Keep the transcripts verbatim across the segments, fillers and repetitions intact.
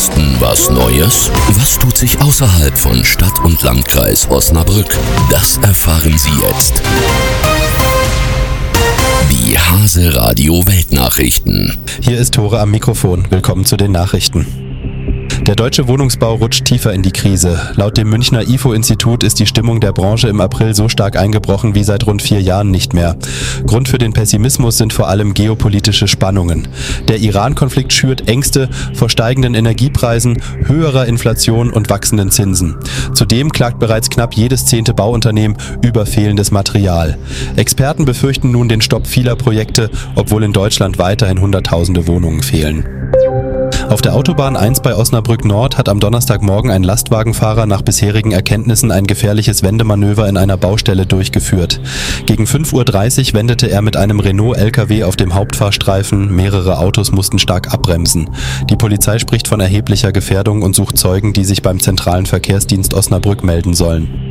Osten was Neues? Was tut sich außerhalb von Stadt und Landkreis Osnabrück? Das erfahren Sie jetzt. Die Hase Radio Weltnachrichten. Hier ist Tore am Mikrofon. Willkommen zu den Nachrichten. Der deutsche Wohnungsbau rutscht tiefer in die Krise. Laut dem Münchner I F O-Institut ist die Stimmung der Branche im April so stark eingebrochen wie seit rund vier Jahren nicht mehr. Grund für den Pessimismus sind vor allem geopolitische Spannungen. Der Iran-Konflikt schürt Ängste vor steigenden Energiepreisen, höherer Inflation und wachsenden Zinsen. Zudem klagt bereits knapp jedes zehnte Bauunternehmen über fehlendes Material. Experten befürchten nun den Stopp vieler Projekte, obwohl in Deutschland weiterhin Hunderttausende Wohnungen fehlen. Auf der Autobahn eins bei Osnabrück Nord hat am Donnerstagmorgen ein Lastwagenfahrer nach bisherigen Erkenntnissen ein gefährliches Wendemanöver in einer Baustelle durchgeführt. Gegen fünf Uhr dreißig wendete er mit einem Renault-L K W auf dem Hauptfahrstreifen. Mehrere Autos mussten stark abbremsen. Die Polizei spricht von erheblicher Gefährdung und sucht Zeugen, die sich beim zentralen Verkehrsdienst Osnabrück melden sollen.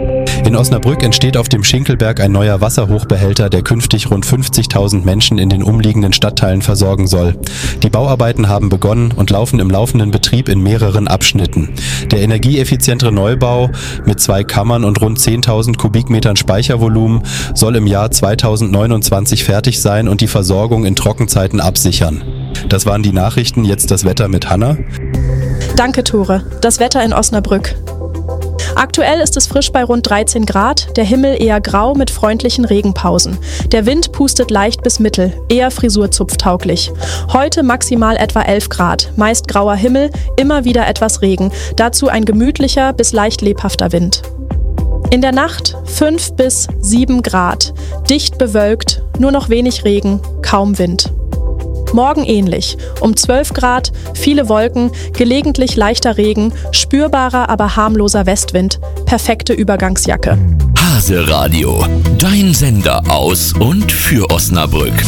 In Osnabrück entsteht auf dem Schinkelberg ein neuer Wasserhochbehälter, der künftig rund fünfzigtausend Menschen in den umliegenden Stadtteilen versorgen soll. Die Bauarbeiten haben begonnen und laufen im laufenden Betrieb in mehreren Abschnitten. Der energieeffizientere Neubau mit zwei Kammern und rund zehntausend Kubikmetern Speichervolumen soll im Jahr zweitausendneunundzwanzig fertig sein und die Versorgung in Trockenzeiten absichern. Das waren die Nachrichten, jetzt das Wetter mit Hanna. Danke, Tore. Das Wetter in Osnabrück. Aktuell ist es frisch bei rund dreizehn Grad, der Himmel eher grau mit freundlichen Regenpausen. Der Wind pustet leicht bis mittel, eher frisurzupftauglich. Heute maximal etwa elf Grad, meist grauer Himmel, immer wieder etwas Regen, dazu ein gemütlicher bis leicht lebhafter Wind. In der Nacht fünf bis sieben Grad, dicht bewölkt, nur noch wenig Regen, kaum Wind. Morgen ähnlich, um zwölf Grad, viele Wolken, gelegentlich leichter Regen, spürbarer, aber harmloser Westwind, perfekte Übergangsjacke. Hase Radio, dein Sender aus und für Osnabrück.